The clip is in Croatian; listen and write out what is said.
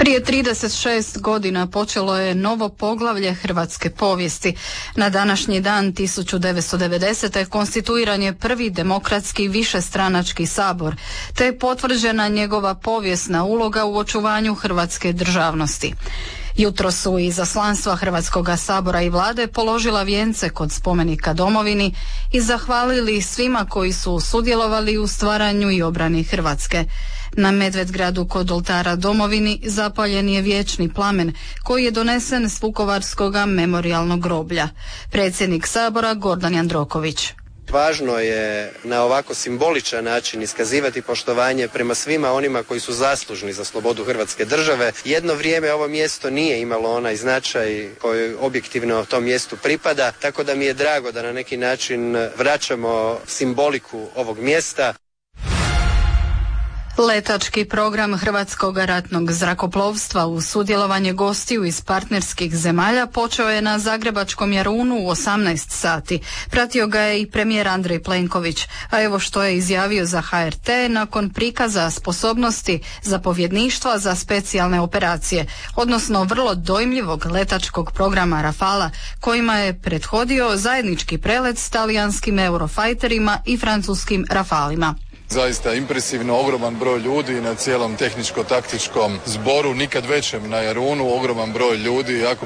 Prije 36 godina počelo je novo poglavlje hrvatske povijesti. Na današnji dan 1990. konstituiran je prvi demokratski višestranački sabor, te je potvrđena njegova povijesna uloga u očuvanju hrvatske državnosti. Jutro su izaslanstva Hrvatskoga sabora i vlade položila vijence kod spomenika domovini i zahvalili svima koji su sudjelovali u stvaranju i obrani Hrvatske. Na Medvedgradu kod oltara domovini zapaljen je vječni plamen koji je donesen s Vukovarskoga memorijalnog groblja. Predsjednik Sabora Gordan Jandroković. Važno je na ovako simboličan način iskazivati poštovanje prema svima onima koji su zaslužni za slobodu Hrvatske države. Jedno vrijeme ovo mjesto nije imalo onaj značaj koji objektivno tom mjestu pripada, tako da mi je drago da na neki način vraćamo simboliku ovog mjesta. Letački program Hrvatskog ratnog zrakoplovstva uz sudjelovanje gostiju iz partnerskih zemalja počeo je na zagrebačkom Jarunu u 18 sati. Pratio ga je i premijer Andrej Plenković, a evo što je izjavio za HRT nakon prikaza sposobnosti zapovjedništva za specijalne operacije, odnosno vrlo dojmljivog letačkog programa Rafala kojima je prethodio zajednički prelet s talijanskim Eurofajterima i francuskim Rafalima. Zaista impresivno, ogroman broj ljudi na cijelom tehničko-taktičkom zboru, nikad većem na Jarunu, ogroman broj ljudi, jako